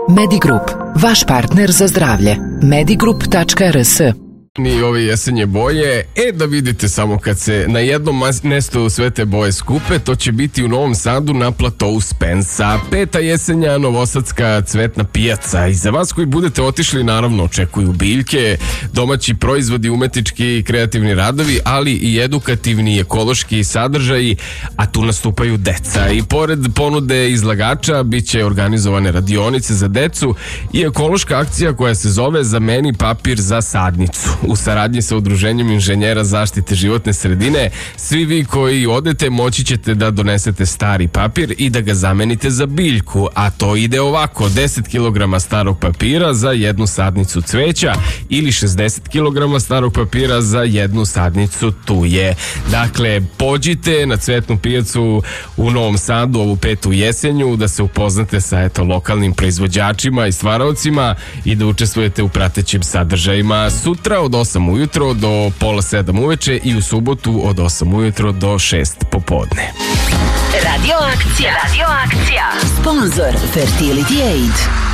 Medigroup, vaš partner za zdravlje. Medigroup.rs. Ni ove jesenje boje, da vidite samo kad se na jednom mestu sve te boje skupe, to će biti u Novom Sadu na platovu Spensa. 5. jesenja novosadska cvetna pijaca. I za vas koji budete otišli, naravno očekuju biljke, domaći proizvodi, umetnički i kreativni radovi, ali i edukativni i ekološki sadržaji, a tu nastupaju deca. I pored ponude izlagača bit će organizovane radionice za decu i ekološka akcija koja se zove Zameni papir za sadnicu. U saradnji sa Udruženjem inženjera zaštite životne sredine, svi vi koji odete moći ćete da donesete stari papir i da ga zamenite za biljku, a to ide ovako: 10 kg starog papira za jednu sadnicu cveća ili 60 kg starog papira za jednu sadnicu tuje. Dakle, pođite na cvetnu pijacu u Novom Sadu ovu 5. jesenju da se upoznate sa lokalnim proizvođačima i stvaraocima i da učestvujete u pratećim sadržajima. Sutra od 8 ujutro do pola 7 uveče i u subotu od 8 ujutro do 6 popodne. Radio akcija. Sponzor Fertility Aid.